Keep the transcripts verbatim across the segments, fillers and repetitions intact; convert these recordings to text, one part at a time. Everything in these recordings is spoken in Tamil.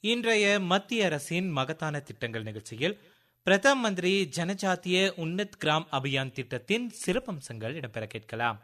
இன்றைய மத்திய அரசின் மகத்தான திட்டங்கள் நிகழ்ச்சியில் பிரதம மந்திரி ஜனஜாத்திய உன்னத் கிராம் அபியான் திட்டத்தின் சிறப்பம்சங்கள் இடம்பெற கேட்கலாம்.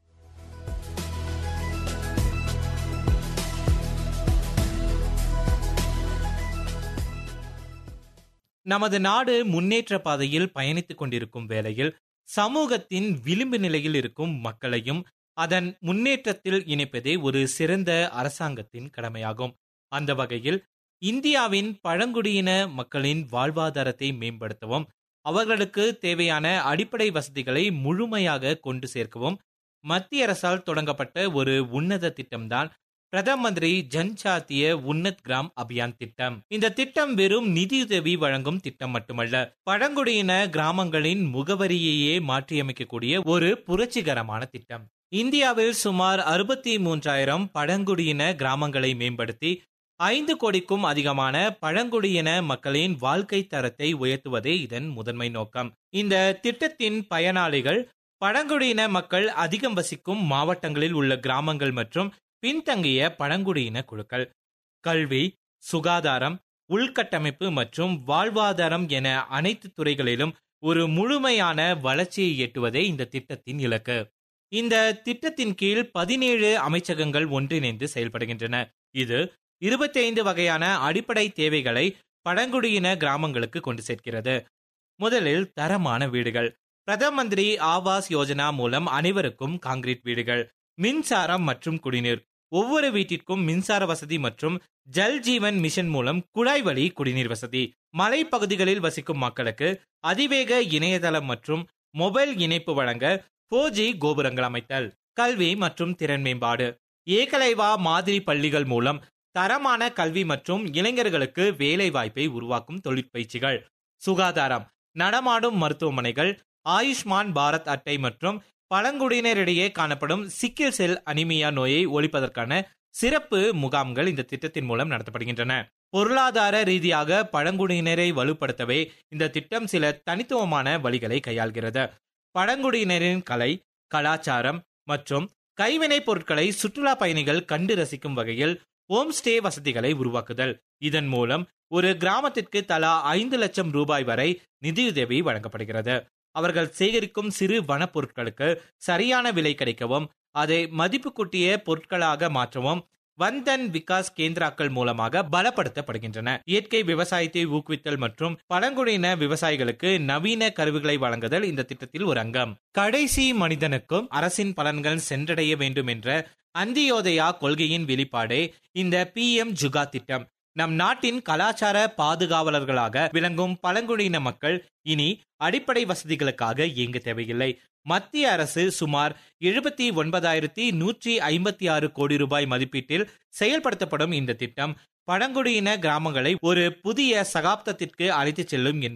நமது நாடு முன்னேற்ற பாதையில் பயணித்துக் கொண்டிருக்கும் வேளையில் சமூகத்தின் விளிம்பு நிலையில் இருக்கும் மக்களையும் அதன் முன்னேற்றத்தில் இணைப்பதே ஒரு சிறந்த அரசாங்கத்தின் கடமையாகும். அந்த வகையில் இந்தியாவின் பழங்குடியின மக்களின் வாழ்வாதாரத்தை மேம்படுத்தவும், அவர்களுக்கு தேவையான அடிப்படை வசதிகளை முழுமையாக கொண்டு சேர்க்கவும் மத்திய அரசால் தொடங்கப்பட்ட ஒரு உன்னத திட்டம்தான் பிரதம மந்திரி ஜன்ஜாத்திய உன்னத் கிராம் அபியான் திட்டம். இந்த திட்டம் வெறும் நிதியுதவி வழங்கும் திட்டம் மட்டுமல்ல, பழங்குடியின கிராமங்களின் முகவரியையே மாற்றியமைக்கக்கூடிய ஒரு புரட்சிகரமான திட்டம். இந்தியாவில் சுமார் அறுபத்தி மூன்றாயிரம் பழங்குடியின கிராமங்களை மேம்படுத்தி ஐந்து கோடிக்கும் அதிகமான பழங்குடியின மக்களின் வாழ்க்கை தரத்தை உயர்த்துவதே இதன் முதன்மை நோக்கம். இந்த திட்டத்தின் பயனாளிகள் பழங்குடியின மக்கள் அதிகம் வசிக்கும் மாவட்டங்களில் உள்ள கிராமங்கள் மற்றும் பின்தங்கிய பழங்குடியின குழுக்கள். கல்வி, சுகாதாரம், உள்கட்டமைப்பு மற்றும் வாழ்வாதாரம் என அனைத்து துறைகளிலும் ஒரு முழுமையான வளர்ச்சியை எட்டுவதே இந்த திட்டத்தின் இலக்கு. இந்த திட்டத்தின் கீழ் பதினேழு அமைச்சகங்கள் ஒன்றிணைந்து செயல்படுகின்றன. இது இருபத்தி ஐந்து வகையான அடிப்படை தேவைகளை பழங்குடியின கிராமங்களுக்கு கொண்டு சேர்க்கிறது. முதலில் தரமான வீடுகள். பிரதம மந்திரி ஆவாஸ் யோஜனா மூலம் அனைவருக்கும் கான்கிரீட் வீடுகள். மின்சாரம் மற்றும் குடிநீர். ஒவ்வொரு வீட்டிற்கும் மின்சார வசதி மற்றும் ஜல் ஜீவன் மிஷன் மூலம் குழாய் வழி குடிநீர் வசதி. மலைப்பகுதிகளில் வசிக்கும் மக்களுக்கு அதிவேக இணையதளம் மற்றும் மொபைல் இணைப்பு வழங்க போர் ஜி கோபுரங்கள் அமைத்தல். கல்வி மற்றும் திறன் மேம்பாடு. ஏகலைவா மாதிரி பள்ளிகள் மூலம் தரமான கல்வி மற்றும் இளைஞர்களுக்கு வேலை வாய்ப்பை உருவாக்கும் தொழிற்பயிற்சிகள். சுகாதாரம். நடமாடும் மருத்துவமனைகள், ஆயுஷ்மான் பாரத் அட்டை மற்றும் பழங்குடியினரிடையே காணப்படும் சிக்கில் செல் அனிமியா நோயை ஒழிப்பதற்கான சிறப்பு முகாம்கள் இந்த திட்டத்தின் மூலம் நடத்தப்படுகின்றன. பொருளாதார ரீதியாக பழங்குடியினரை வலுப்படுத்தவே இந்த திட்டம் சில தனித்துவமான வழிகளை கையாள்கிறது. பழங்குடியினரின் கலை, கலாச்சாரம் மற்றும் கைவினைப் பொருட்களை சுற்றுலா பயணிகள் கண்டு ரசிக்கும் வகையில் ஹோம் ஸ்டே வசதிகளை உருவாக்குதல். இதன் மூலம் ஒரு கிராமத்திற்கு தலா ஐந்து லட்சம் ரூபாய் வரை நிதியுதவி வழங்கப்படுகிறது. அவர்கள் சேகரிக்கும் சிறு வனப்பொருட்களுக்கு சரியான விலை கிடைக்கவும், அதை மதிப்பு கூட்டிய பொருட்களாக மாற்றவும் வந்தன் விகாஸ் கேந்திராக்கள் மூலமாக பலப்படுத்தப்படுகின்றன. இயற்கை விவசாயத்தை ஊக்குவித்தல் மற்றும் பழங்குடியின விவசாயிகளுக்கு நவீன கருவிகளை வழங்குதல் இந்த திட்டத்தில் ஒரு அங்கம். கடைசி மனிதனுக்கும் அரசின் பலன்கள் சென்றடைய வேண்டும் என்ற அந்தியோதயா கொள்கையின் வெளிப்பாடே இந்த பி எம் ஜுகா திட்டம். நம் நாட்டின் கலாச்சார பாதுகாவலர்களாக விளங்கும் பழங்குடியின மக்கள் இனி அடிப்படை வசதிகளுக்காக இயங்க தேவையில்லை. மத்திய அரசு சுமார் எழுபத்தி ஒன்பதாயிரத்தி நூற்றி ஐம்பத்தி ஆறு கோடி ரூபாய் மதிப்பீட்டில் செயல்படுத்தப்படும் இந்த திட்டம் பழங்குடியின கிராமங்களை ஒரு புதிய சகாப்தத்திற்கு அழைத்து செல்லும்